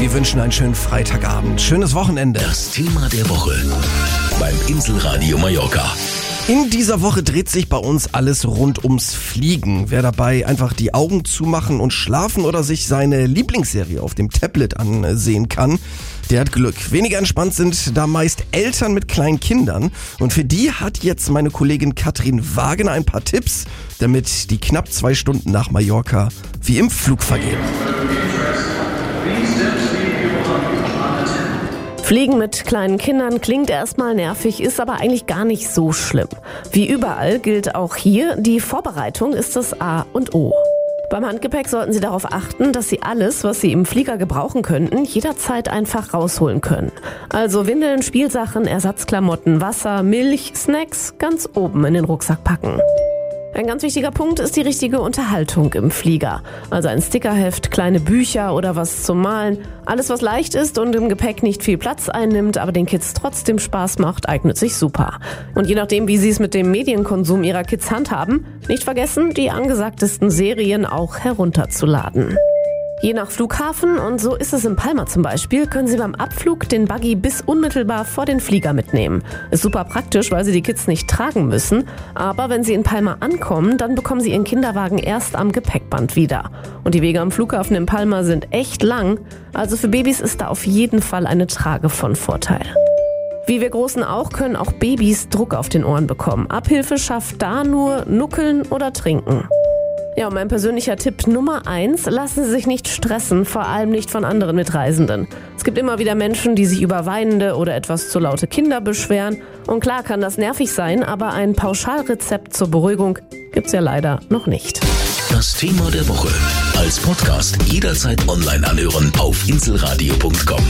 Wir wünschen einen schönen Freitagabend, schönes Wochenende. Das Thema der Woche beim Inselradio Mallorca. In dieser Woche dreht sich bei uns alles rund ums Fliegen. Wer dabei einfach die Augen zumachen und schlafen oder sich seine Lieblingsserie auf dem Tablet ansehen kann, der hat Glück. Weniger entspannt sind da meist Eltern mit kleinen Kindern. Und für die hat jetzt meine Kollegin Katrin Wagener ein paar Tipps, damit die knapp 2 Stunden nach Mallorca wie im Flug vergehen. Fliegen mit kleinen Kindern klingt erstmal nervig, ist aber eigentlich gar nicht so schlimm. Wie überall gilt auch hier, die Vorbereitung ist das A und O. Beim Handgepäck sollten Sie darauf achten, dass Sie alles, was Sie im Flieger gebrauchen könnten, jederzeit einfach rausholen können. Also Windeln, Spielsachen, Ersatzklamotten, Wasser, Milch, Snacks ganz oben in den Rucksack packen. Ein ganz wichtiger Punkt ist die richtige Unterhaltung im Flieger. Also ein Stickerheft, kleine Bücher oder was zum Malen. Alles, was leicht ist und im Gepäck nicht viel Platz einnimmt, aber den Kids trotzdem Spaß macht, eignet sich super. Und je nachdem, wie Sie es mit dem Medienkonsum Ihrer Kids handhaben, nicht vergessen, die angesagtesten Serien auch herunterzuladen. Je nach Flughafen, und so ist es in Palma zum Beispiel, können Sie beim Abflug den Buggy bis unmittelbar vor den Flieger mitnehmen. Ist super praktisch, weil Sie die Kids nicht tragen müssen. Aber wenn Sie in Palma ankommen, dann bekommen Sie Ihren Kinderwagen erst am Gepäckband wieder. Und die Wege am Flughafen in Palma sind echt lang. Also für Babys ist da auf jeden Fall eine Trage von Vorteil. Wie wir Großen auch, können auch Babys Druck auf den Ohren bekommen. Abhilfe schafft da nur Nuckeln oder Trinken. Ja, und mein persönlicher Tipp Nummer 1, lassen Sie sich nicht stressen, vor allem nicht von anderen Mitreisenden. Es gibt immer wieder Menschen, die sich über weinende oder etwas zu laute Kinder beschweren. Und klar kann das nervig sein, aber ein Pauschalrezept zur Beruhigung gibt's ja leider noch nicht. Das Thema der Woche als Podcast jederzeit online anhören auf inselradio.com.